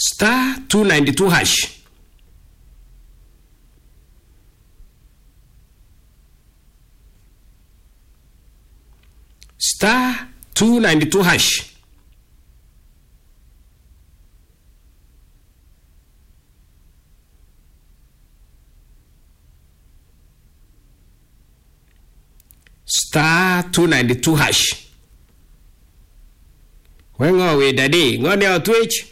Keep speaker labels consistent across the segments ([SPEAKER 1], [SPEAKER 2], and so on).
[SPEAKER 1] star 292 hash. Star 292 hash. Star 292 hash. Wengo we daddy, ngone o Twitch.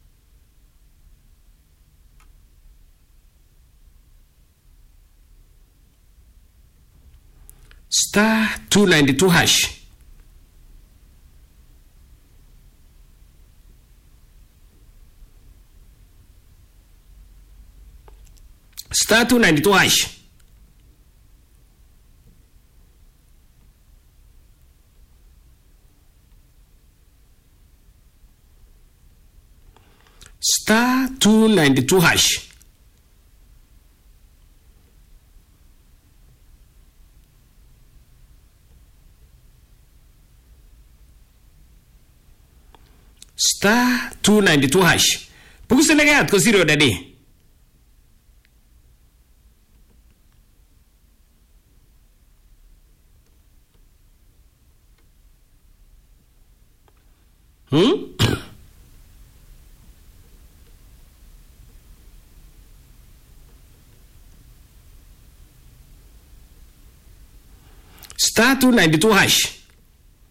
[SPEAKER 1] Star 292 hash. Star 292 hash. Star 292 hash. Star 292 hash. Pukuselega ko zero daddy. Star 292 hash.